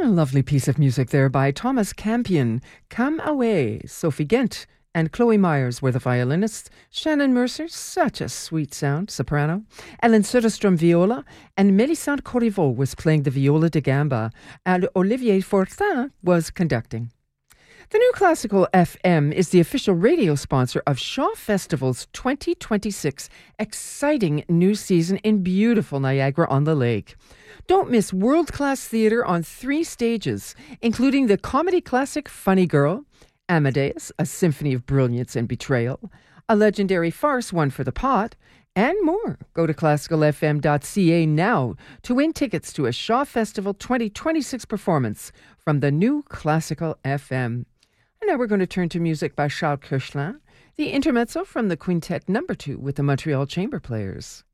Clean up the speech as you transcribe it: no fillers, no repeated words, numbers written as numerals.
A lovely piece of music there by Thomas Campion. Come Away. Sophie Gent and Chloe Myers were the violinists. Shannon Mercer, such a sweet sound, soprano. Ellen Söderström, viola. And Mélisande Corriveau was playing the viola da gamba. And Olivier Fortin was conducting. The New Classical FM is the official radio sponsor of Shaw Festival's 2026 exciting new season in beautiful Niagara-on-the-Lake. Don't miss world-class theatre on 3 stages, including the comedy classic Funny Girl, Amadeus, a symphony of brilliance and betrayal, a legendary farce, One for the Pot, and more. Go to classicalfm.ca now to win tickets to a Shaw Festival 2026 performance from the New Classical FM. And now we're going to turn to music by Charles Koechlin, the intermezzo from the Quintet No. 2 with the Montreal Chamber Players.